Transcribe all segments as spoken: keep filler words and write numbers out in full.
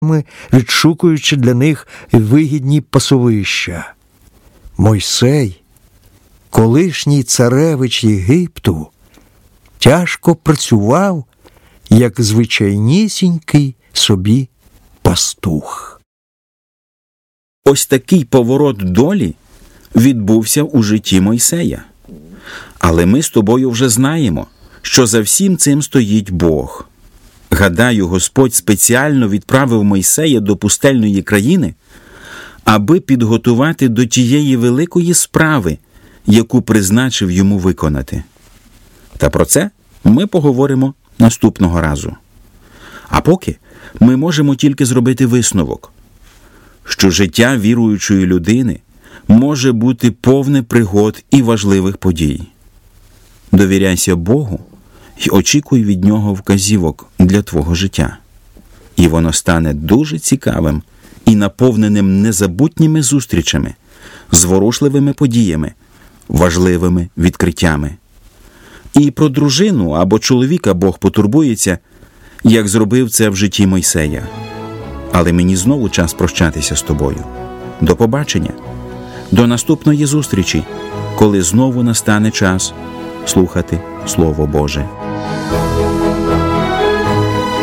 відшукуючи для них вигідні пасовища. Мойсей, колишній царевич Єгипту, тяжко працював, як звичайнісінький собі пастух. Ось такий поворот долі відбувся у житті Мойсея. Але ми з тобою вже знаємо, що за всім цим стоїть Бог. Гадаю, Господь спеціально відправив Мойсея до пустельної країни, аби підготувати до тієї великої справи, яку призначив йому виконати. Та про це ми поговоримо наступного разу. А поки ми можемо тільки зробити висновок, що життя віруючої людини може бути повне пригод і важливих подій. Довіряйся Богу і очікуй від Нього вказівок для твого життя. І воно стане дуже цікавим і наповненим незабутніми зустрічами, зворушливими подіями, важливими відкриттями. І про дружину або чоловіка Бог потурбується, як зробив це в житті Мойсея. Але мені знову час прощатися з тобою. До побачення. До наступної зустрічі, коли знову настане час слухати Слово Боже.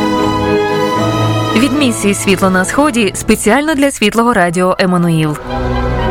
Від місії «Світло на сході» спеціально для Світлого Радіо Еммануїл.